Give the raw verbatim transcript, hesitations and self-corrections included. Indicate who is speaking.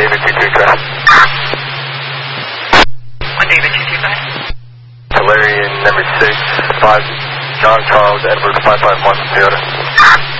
Speaker 1: David two three five.
Speaker 2: One David two two five.
Speaker 1: Valerian number six, five, John Charles Edward five five one, Toyota.